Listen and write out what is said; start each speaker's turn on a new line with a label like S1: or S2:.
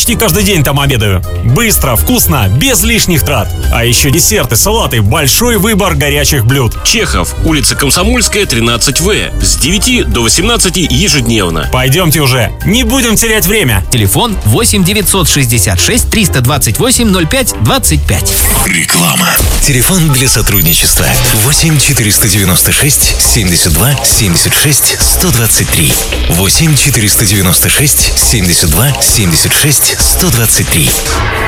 S1: почти каждый день там обедаю. Быстро, вкусно, без лишних трат. А еще десерты, салаты, большой выбор горячих блюд.
S2: Чехов, улица Комсомольская, 13В. С 9 до 18 ежедневно.
S1: Пойдемте уже, не будем терять время.
S3: Телефон 8 966 328 05 25.
S4: Реклама. Телефон для сотрудничества 8 496 72 76 123. 8 496 72 76 123.